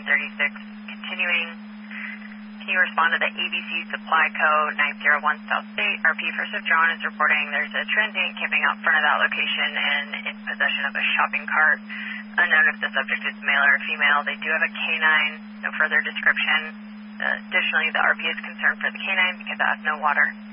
1036. Continuing, can you respond to the ABC Supply Code 901 South State? RP First of John is reporting there's a transient camping out front of that location and in possession of a shopping cart. Unknown if the subject is male or female. They do have a canine. No further description. Additionally, the RP is concerned for the canine because it has no water.